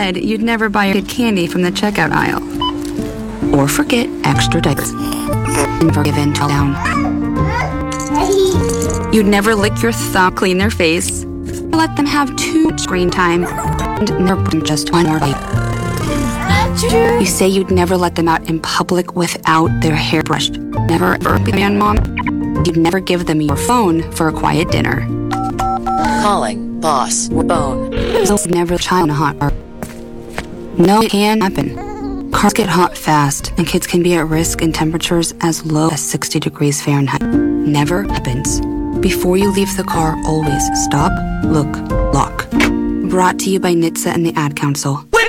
said you'd never buy a kid candy from the checkout aisle. Or forget extra diapers. Never give in to down. You'd never lick your thumb, clean their face. Let them have too much screen time. And never bring just one more bite. You say you'd never let them out in public without their hair brushed. Never ever be a man, Mom. You'd never give them your phone for a quiet dinner. Calling boss bone. Never child in a hot car. No, it can happen. Cars get hot fast, and kids can be at risk in temperatures as low as 60 degrees Fahrenheit. Never happens. Before you leave the car, always stop, look, lock. Brought to you by NHTSA and the Ad Council.